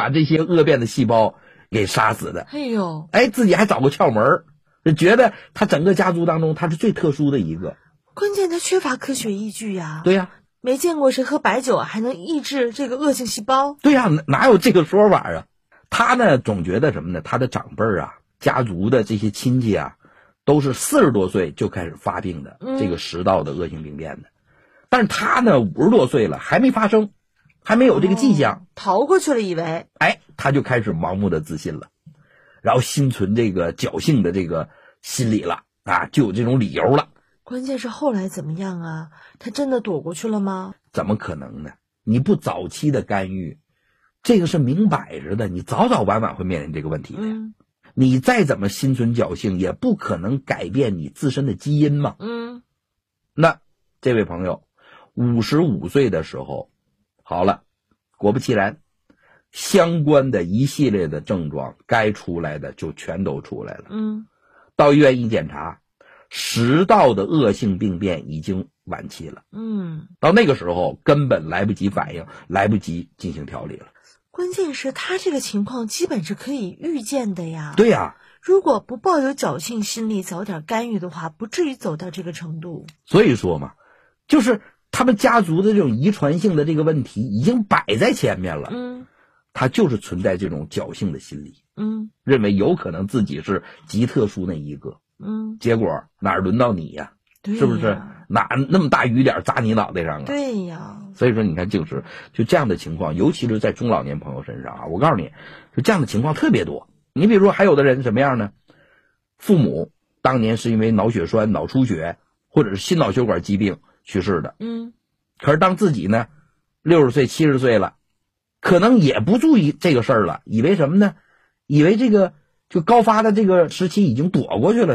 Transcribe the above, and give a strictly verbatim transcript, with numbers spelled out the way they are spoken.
把这些恶变的细胞给杀死的。 哎呦， 哎，自己还找个窍门，觉得他整个家族当中他是最特殊的一个。 关键他缺乏科学依据呀。 对呀， 没见过谁喝白酒还能抑制这个恶性细胞。 对呀，哪有这个说法啊？他呢总觉得什么呢？他的长辈啊，家族的这些亲戚啊，都是四十多岁就开始发病的、嗯、这个食道的恶性病变的，但是他呢五十多岁了还没发生，还没有这个迹象、哦、 逃过去了以为。 哎，他就开始盲目的自信了，然后心存这个侥幸的这个心理了啊，就有这种理由了。 关键是后来怎么样啊？他真的躲过去了吗？ 怎么可能呢？你不早期的干预，这个是明摆着的，你早早晚晚会面临这个问题的、嗯、你再怎么心存侥幸也不可能改变你自身的基因嘛。 嗯， 那这位朋友五十五岁的时候，好了，果不其然，相关的一系列的症状该出来的就全都出来了。 嗯， 到医院一检查，食道的恶性病变已经晚期了。 嗯， 到那个时候根本来不及反应，来不及进行调理了。 关键是他这个情况基本是可以预见的呀。 对呀， 如果不抱有侥幸心理，早点干预的话，不至于走到这个程度。 所以说嘛，就是他们家族的这种遗传性的这个问题已经摆在前面了。 嗯， 他就是存在这种侥幸的心理。 嗯， 认为有可能自己是极特殊那一个。 嗯， 结果哪儿轮到你呀？ 对呀， 是不是？哪那么大雨点砸你脑袋上了？ 对呀。 所以说你看，就是就这样的情况，尤其是在中老年朋友身上啊，我告诉你，就这样的情况特别多。你比如说还有的人什么样呢？父母当年是因为脑血栓、脑出血或者是心脑血管疾病去世的。 嗯， 可是当自己呢六十岁、七十岁了，可能也不注意这个事儿了，以为什么呢？以为这个就高发的这个时期已经躲过去了。